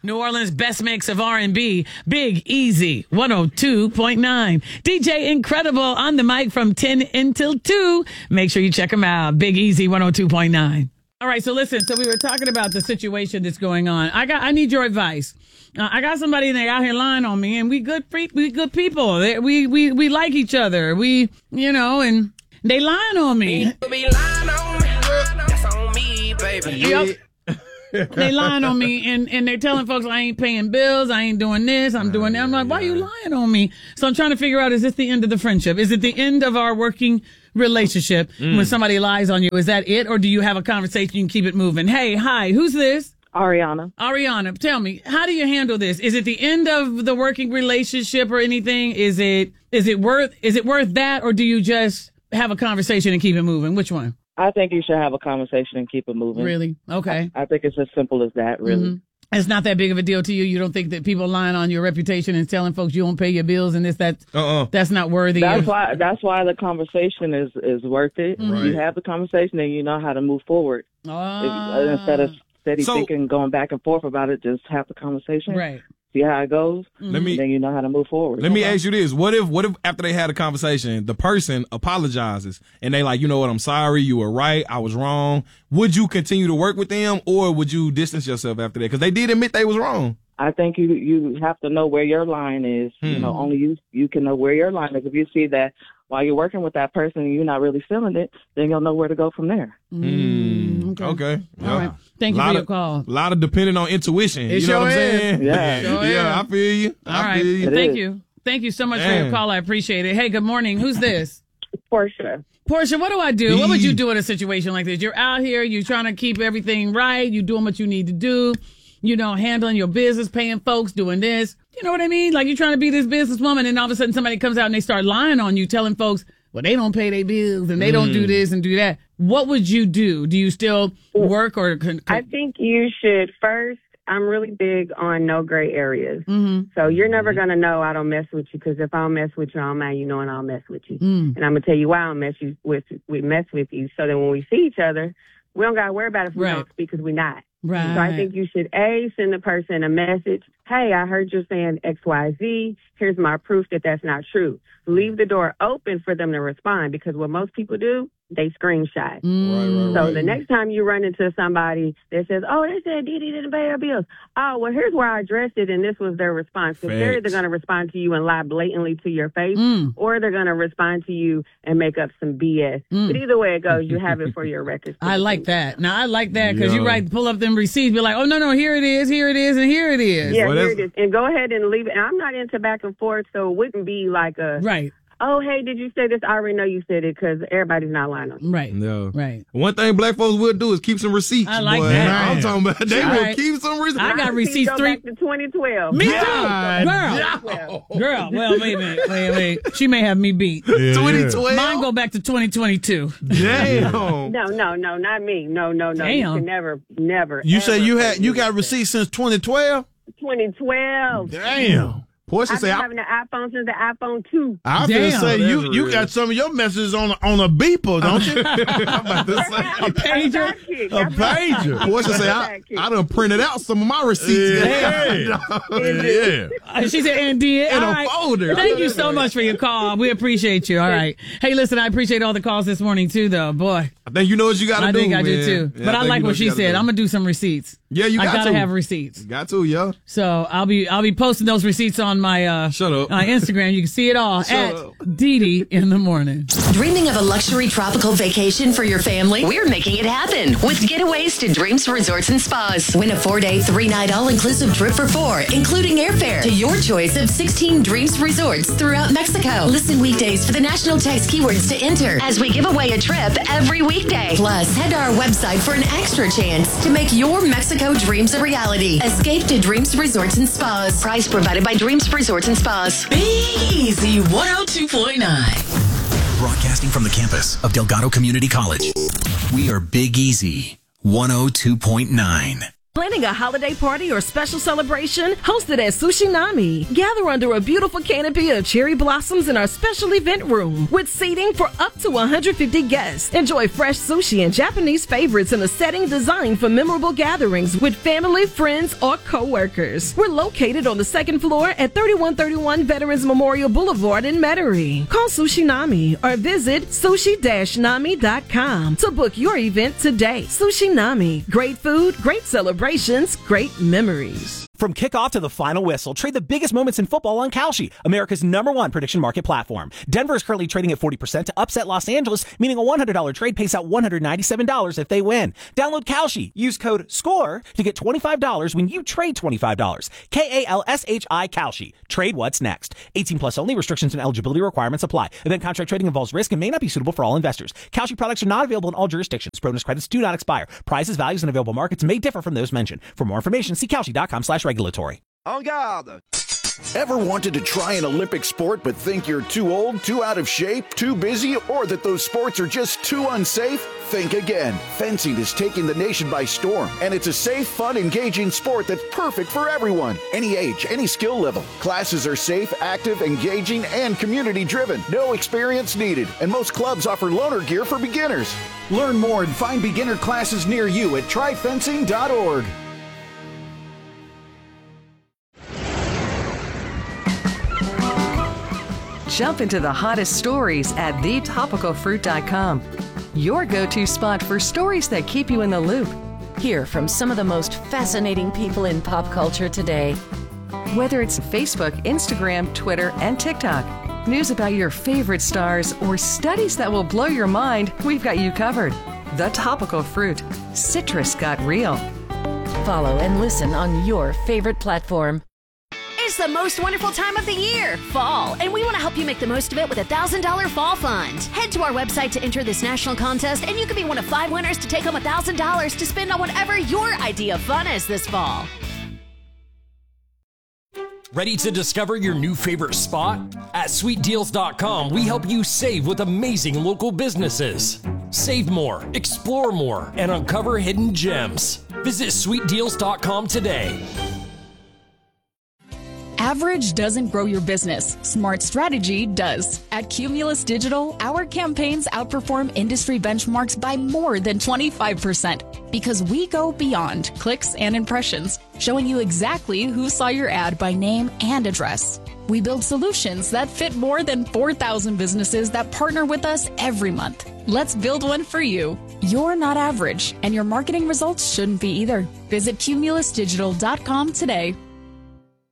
New Orleans' best mix of R&B, Big Easy, 102.9. DJ Incredible on the mic from 10 until 2. Make sure you check him out. Big Easy, 102.9. All right, so listen. So we were talking about the situation that's going on. I need your advice. I got somebody that out here lying on me, and we good people. We like each other. And they lying on me. That's on me, baby. Yep. They lying on me, and they're telling folks I ain't paying bills, I ain't doing this, I'm doing that. I'm like, why are you lying on me? So I'm trying to figure out, is this the end of the friendship? Is it the end of our working relationship when somebody lies on you? Is that it, or do you have a conversation and keep it moving? Hey, hi, who's this? Ariana, tell me, how do you handle this? Is it the end of the working relationship or anything? Is it worth that, or do you just have a conversation and keep it moving? Which one? I think you should have a conversation and keep it moving. Really? Okay. I think it's as simple as that, really. Mm-hmm. It's not that big of a deal to you? You don't think that people lying on your reputation and telling folks you don't pay your bills and that's not worthy? That's why the conversation is worth it. Mm-hmm. You have the conversation and you know how to move forward. Instead of thinking, going back and forth about it, just have the conversation. Right. See how it goes, then you know how to move forward. Let me ask you this. What if after they had a conversation, the person apologizes and they like, you know what, I'm sorry, you were right, I was wrong. Would you continue to work with them, or would you distance yourself after that? Because they did admit they was wrong. I think you have to know where your line is. Only you can know where your line is. If you see that while you're working with that person and you're not really feeling it, then you'll know where to go from there. Okay. All right. Thank you for your call. A lot of depending on intuition. You know what I'm saying? Yeah. I feel you. All right. Thank you. Thank you so much for your call. I appreciate it. Hey, good morning. Who's this? Portia, what do I do? What would you do in a situation like this? You're out here, you're trying to keep everything right, you're doing what you need to do, handling your business, paying folks, doing this. You know what I mean? Like, you're trying to be this businesswoman, and all of a sudden somebody comes out and they start lying on you, telling folks, well, they don't pay their bills and they don't do this and do that. What would you do? Do you still work or? I think you should first. I'm really big on no gray areas. Mm-hmm. So you're never going to know I don't mess with you, because if I don't mess with you, I'm mad, and I'll mess with you. And I'm going to tell you why I don't mess with you. So that when we see each other, we don't got to worry about it if we don't speak, because we're not. Right. So I think you should, send the person a message. Hey, I heard you're saying X, Y, Z. Here's my proof that that's not true. Leave the door open for them to respond, because what most people do, they screenshot. So the next time you run into somebody that says, oh, they said Didi didn't pay her bills. Oh, well, here's where I addressed it, and this was their response. Because they're either going to respond to you and lie blatantly to your face, or they're going to respond to you and make up some BS. But either way it goes, you have it for your records. I like that. Now, I like that, because you pull up them receipts, be like, oh, no, here it is, and here it is. Yeah, here it is. And go ahead and leave it. And I'm not into back and forth, so it wouldn't be like a... Right. Oh, hey, did you say this? I already know you said it, because everybody's not lying on you. Right. No. Right. One thing black folks will do is keep some receipts. I like that. I'm talking about they will keep some receipts. I got receipts back to 2012. Me too. Girl. Well, wait a minute. She may have me beat. 2012? Mine go back to 2022. Damn. No, not me. No. Damn. You can never. You say you got receipts since 2012? 2012. Damn. Portia I've been having the iPhone since the iPhone 2. I was going to say, you got some of your messages on a beeper, don't you? I'm about to say. A pager? A pager. Portia say, I done printed out some of my receipts. Yeah. She said, and did. In a folder. Thank you so much for your call. We appreciate you. All right. Hey, listen, I appreciate all the calls this morning, too, though. Boy. I think you know what you got to do, I think I do, too. Yeah, but I like what she said. I'm going to do some receipts. Yeah, you got to. I gotta have receipts. You got to, yo. So I'll be posting those receipts on my Shut up. Instagram. You can see it all at Didi in the morning. Dreaming of a luxury tropical vacation for your family? We're making it happen with Getaways to Dreams Resorts and Spas. Win a 4-day, 3-night all-inclusive trip for 4, including airfare to your choice of 16 Dreams Resorts throughout Mexico. Listen weekdays for the national text keywords to enter as we give away a trip every weekday. Plus, head to our website for an extra chance to make your Mexico dreams a reality. Escape to Dreams Resorts and Spas. Price provided by Dreams Resorts and Spas. Big Easy 102.9. Broadcasting from the campus of Delgado Community College. We are Big Easy 102.9. Planning a holiday party or special celebration? Hosted at Sushi Nami. Gather under a beautiful canopy of cherry blossoms in our special event room with seating for up to 150 guests. Enjoy fresh sushi and Japanese favorites in a setting designed for memorable gatherings with family, friends, or co-workers. We're located on the second floor at 3131 Veterans Memorial Boulevard in Metairie. Call Sushi Nami or visit sushi-nami.com to book your event today. Sushi Nami. Great food, great celebrations, great memories. From kickoff to the final whistle, trade the biggest moments in football on Kalshi, America's #1 prediction market platform. Denver is currently trading at 40% to upset Los Angeles, meaning a $100 trade pays out $197 if they win. Download Kalshi. Use code SCORE to get $25 when you trade $25. Kalshi Kalshi. Trade what's next. 18 plus only. Restrictions and eligibility requirements apply. Event contract trading involves risk and may not be suitable for all investors. Kalshi products are not available in all jurisdictions. Bonus credits do not expire. Prices, values, and available markets may differ from those mentioned. For more information, see Kalshi.com/regulatory. En garde! Ever wanted to try an Olympic sport but think you're too old, too out of shape, too busy, or that those sports are just too unsafe? Think again. Fencing is taking the nation by storm, and it's a safe, fun, engaging sport that's perfect for everyone. Any age, any skill level. Classes are safe, active, engaging, and community-driven. No experience needed, and most clubs offer loaner gear for beginners. Learn more and find beginner classes near you at tryfencing.org. Jump into the hottest stories at thetopicalfruit.com. Your go-to spot for stories that keep you in the loop. Hear from some of the most fascinating people in pop culture today. Whether it's Facebook, Instagram, Twitter, and TikTok, news about your favorite stars, or studies that will blow your mind, we've got you covered. The Topical Fruit. Citrus got real. Follow and listen on your favorite platform. It's the most wonderful time of the year, fall, and we want to help you make the most of it with a $1,000 fall fund. Head to our website to enter this national contest, and you could be one of 5 winners to take home $1,000 to spend on whatever your idea of fun is this fall. Ready to discover your new favorite spot? At sweetdeals.com, we help you save with amazing local businesses. Save more, explore more, and uncover hidden gems. Visit sweetdeals.com today. Average doesn't grow your business. Smart strategy does. At Cumulus Digital, our campaigns outperform industry benchmarks by more than 25% because we go beyond clicks and impressions, showing you exactly who saw your ad by name and address. We build solutions that fit more than 4,000 businesses that partner with us every month. Let's build one for you. You're not average, and your marketing results shouldn't be either. Visit cumulusdigital.com today.